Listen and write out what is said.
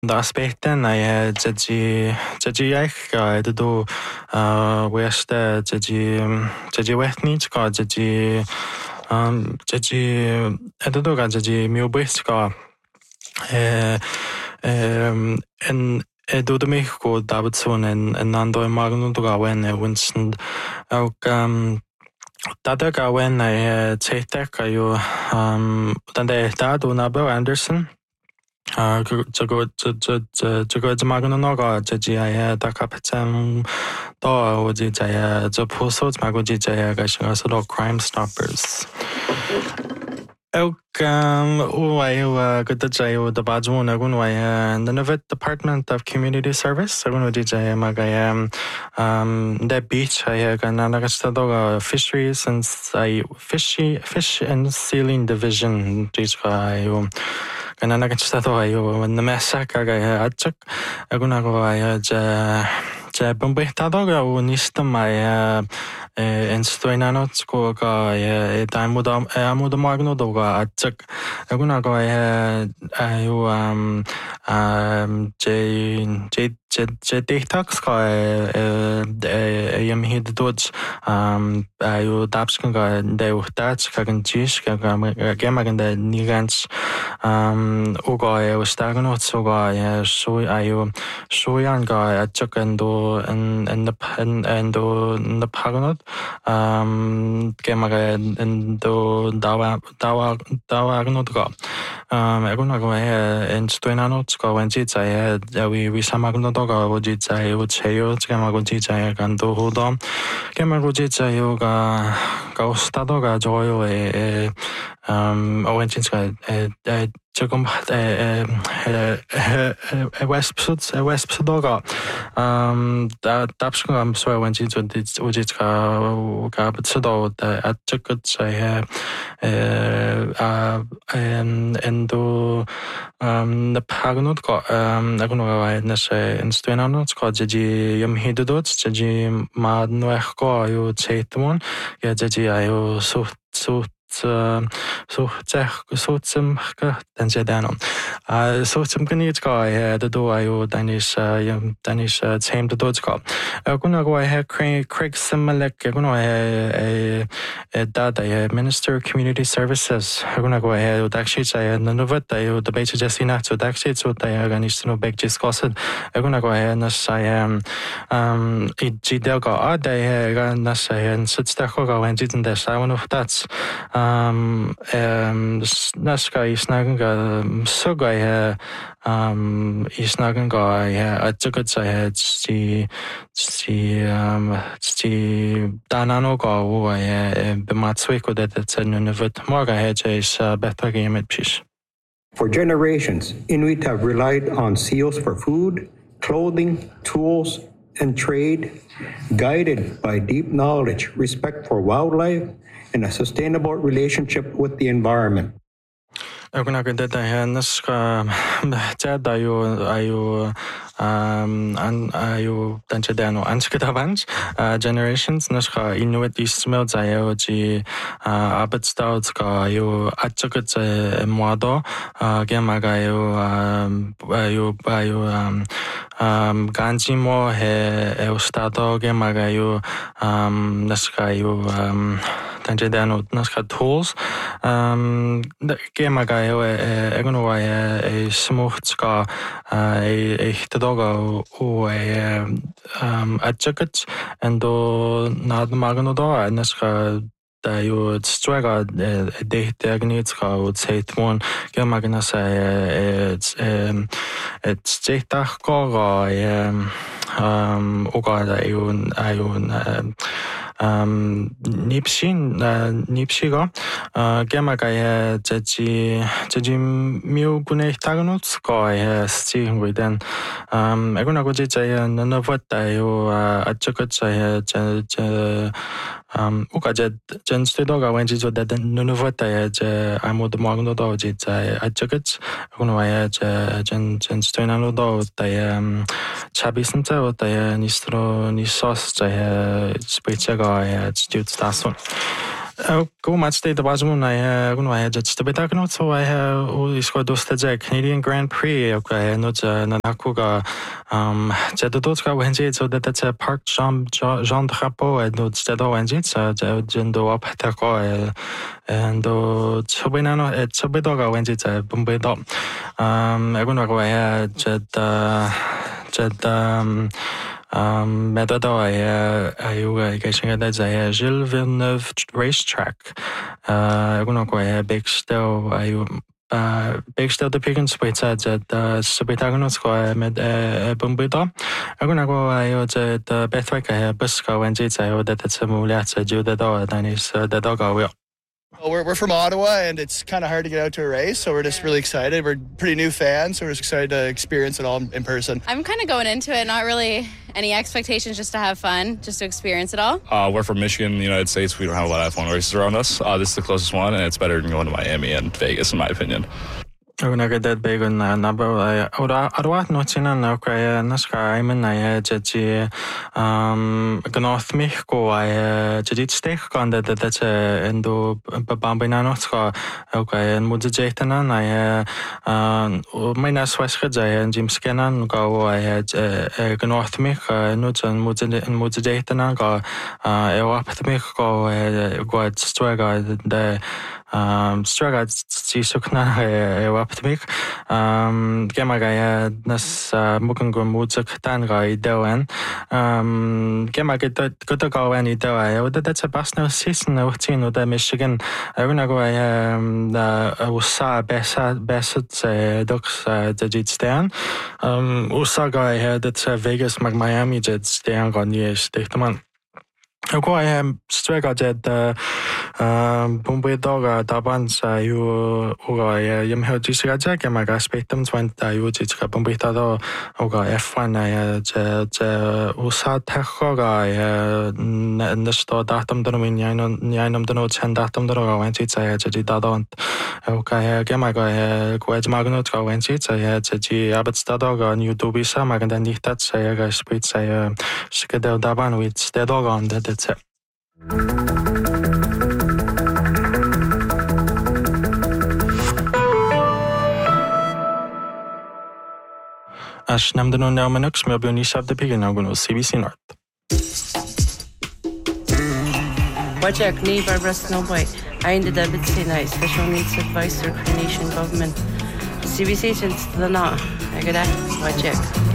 Da aspekten är jadi jag det då westa jadi wetnit ska jadi det då jadi mjobis ska eh en då de mig gå Davidson en andra magen då gawen Winston och där gawen är täcka ju den där då Nabo Anderson 저거 마그노 너가 저지야 다카페참 또 어디 자야 저 포소 마고 지자야 가셔서 crime stoppers Uwaya good jayo the Bajun Agunwaya the Nuvit Department of Community Service Agun Jaya Magaya the beach I Gananaga fisheries and fish and sealing division Jisha Gananaga when the Messaka Achak Agunagawaya ja Bumbitadoga Unistamaya en stoinanot skoga amuda magno doga atsak agunago ayu je TikTok ska yam hid dots ayu tapskunga de utats kagan jish gemagan de nigans uga ustaganot soga so ayu soyanga atsak endo and the paganot gemaga endo dawa gnotga agunago en stoinanot ska wenji zaya we samagnodoga woji zaya ucheyo gemago zaya gando hodo gemago zaya ga ustadoga joyo owenjinska 조금 웨스트도가 답스가 소야 원지 오지가 가부츠도 아적것에 엔도 파그노트가 나고노가 나세 인스트레나노트가 제지 염히드도 제지 마드노에고 요 체트몬 제지 아요 so zum dansedano so zum gnitska the do ayo danish same the dotska guna go Craig Simalek guna da Minister of Community Services guna go dakshi say novat ayo the beach jesina so dakshi so da ganish no beg discussed guna go na say idilga da na say sitstako go and didn't there so one of that's naska isnaga soga isnaga atchukatsa sti dananoga o bematsweko that nunvet morga is better game at pish. For generations, Inuit have relied on seals for food, clothing, tools, and trade, guided by deep knowledge, respect for wildlife, and a sustainable relationship with the environment. Ayu danchedano anskadavans generations naska Inuit ismel zayoji abetstout ka ayu atchakat modo gemagayo ayu ganjimo he estado gemagayo naska ayu danchedano naska tools gemagayo egono smuchtska Doga o atchakat and do nad maganoda naska da yo straga de diagnitska o tseitmon gemagnasa it's jetach go oga ayun nipsiga gemagaye jeji miuguneh tagnutska sting within egonago jaya nanavatayo atchakatsa oga jenstedoga wenji so that nanavatayo amod magnodo jaya atchakat egonwaya jenstenanodo taya chabisnta taya nisos jaya spechaga Stuart Stasson. Go match day the Bazmoon I gonna just to be talking about so I always got those the Canadian Grand Prix okay not Nanakuga Jedotska Wenji so that's a park Jean Drapeau and no Stedo Wenji Jendo up Tako and Sobinano at Sobidoga Wenji Bumbedo I'm gonna go ahead Metador I getting that a Gilles Villeneuve racetrack. I'm gonna go a big still big still the pigeons with at Subitagonal Square med Bumbida. I'm gonna go the Bethwick Busco and Jitsa that it's a mulata due the door then is the dog will. Well, we're from Ottawa, and it's kind of hard to get out to a race, so we're just really excited. We're pretty new fans, so we're just excited to experience it all in person. I'm kind of going into it, not really any expectations, just to have fun, just to experience it all. We're from Michigan, the United States. We don't have a lot of F1 races around us. This is the closest one, and it's better than going to Miami and Vegas, in my opinion. I'm going to get that big on number. I want not in an okay, Nascar. I'm in a judge. Gnoth me go. I did stake on that's a endo Bambinanoska. Okay, and Mujajetanan. My Naswesca, and Jim Scannon go. I had Gnoth me, Nuts and Mujajetanan go. Ewapatmik go. Go at Straga the. Straga Sukna Waptmik Gemagaya Nas Mukungo Muzuk Tanga Idoan Gemagit Gotogo and Idoa. That's a Basno season of Tino de Michigan. I wanna go Usa Bessat Dux the Jitstan. Usaga had that's Vegas Miami Jets down on years. Ako I am strega jed Bumbedoga Dabans you Uga Yamho Jisiga Yamaga Spectums went Ujiska Bumbetado Uga F1 Usa Tehoga Nesto Datum Domin Yanum Dono Chen Datum Doroga went it I had Dadont Okay Gamaga Quaj Magnotka went it I had Abbots Dadoga New Dubisa Magan Nitats I spits I Shikadel Daban with the dog on that. That's it. Ash Namdano now Manux, Melbourne Shop the Pig and I'm going to CBC North. Wajak Knee Barbara Snowboy. I ended up at Sinai Special Needs Advisor Nation Government. CBC since the not. I got that. Wajak.